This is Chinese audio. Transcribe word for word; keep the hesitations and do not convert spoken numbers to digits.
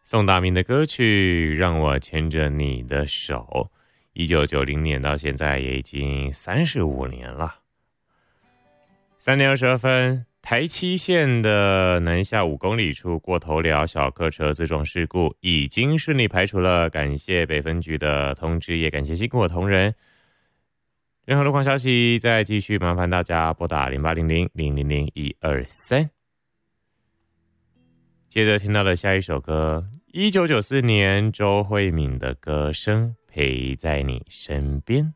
宋大明的歌曲《让我牵着你的手》，一九九零年到现在也已经三十五年了。三点二十二分，台七线的南下五公里处过头寮小客车自撞事故已经顺利排除了，感谢北分局的通知，也感谢辛苦的同仁。任何路况消息再继续麻烦大家拨打零八零零零零零一二三。接着听到的下一首歌，一九九四年周慧敏的歌声《陪在你身边》。